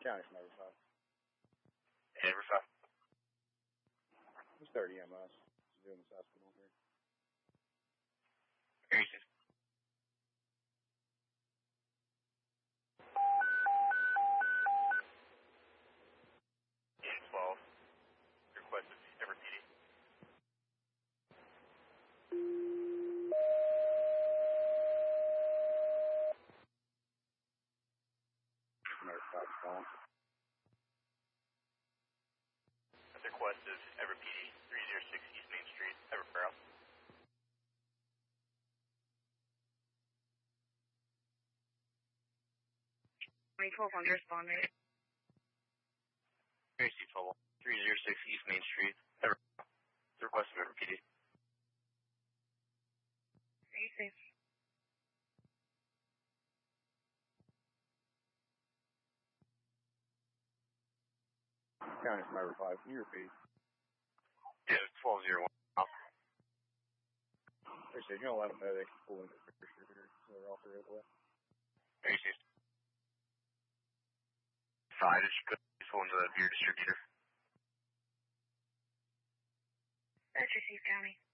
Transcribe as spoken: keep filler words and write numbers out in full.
County from number five. Hey, number five. It's thirty M S. It's doing this hospital here. Very good. eight twelve. Request is number P D. Number five calling. The request is Everett P D, three oh six East Main Street, Everett Borough. twenty twelve on respond rate. Very C twelve, three oh six East Main Street, Everett Borough. The request is Everett P D. Very safe. County from number five. Can you repeat? Yeah, twelve oh one. Appreciate it. You don't let them know they can pull into the picture here. So they're all three of the way. Very safe. Five, did you put this one to the beer distributor? That's received, County.